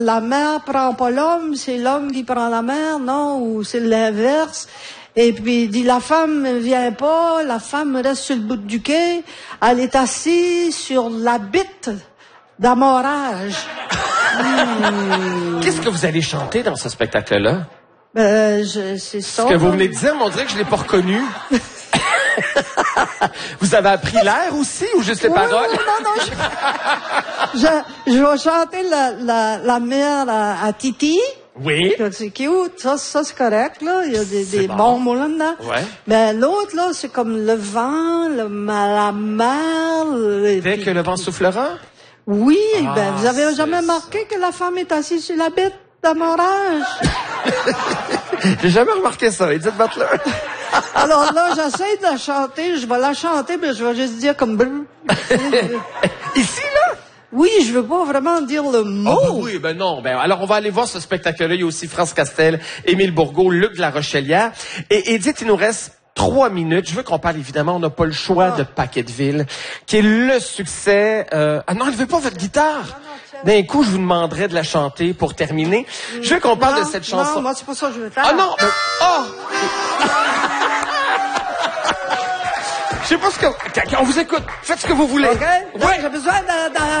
La mère prend pas l'homme, c'est l'homme qui prend la mère, non? Ou c'est l'inverse? Et puis, il dit, la femme ne vient pas, la femme reste sur le bout du quai, elle est assise sur la bite d'amorage. Qu'est-ce que vous allez chanter dans ce spectacle-là? C'est ça. Ce que vous venez de dire, mais on dirait que je l'ai pas reconnu. Vous avez appris l'air aussi ou juste les paroles? Non, je vais chanter la mère à Titi. Oui. C'est cute, ça c'est correct, là. Il y a des bons mots là-dedans. Ouais. Mais l'autre, là, c'est comme le vent, la mer. Dès que le vent soufflera? Oui, vous avez jamais remarqué que la femme est assise sur la bête d'amorage? J'ai jamais remarqué ça, Edith Butler. Alors là, j'essaie de la chanter, je vais la chanter, mais je vais juste dire comme... Ici, là? Oui, je veux pas vraiment dire le mot. Oh, oui, non. Alors, on va aller voir ce spectacle-là. Il y a aussi France Castel, Émile Bourgault, Luc de la Rochelière. Et Edith, il nous reste 3 minutes. Je veux qu'on parle, évidemment, on n'a pas le choix de Paquetteville, qui est le succès... Ah non, elle veut pas votre guitare. D'un coup, je vous demanderai de la chanter pour terminer. Je veux qu'on parle de cette chanson. Non, moi, c'est pas ça que je veux faire. Ah non! Je sais pas ce que... On vous écoute. Faites ce que vous voulez. OK? Ouais. J'ai besoin d'un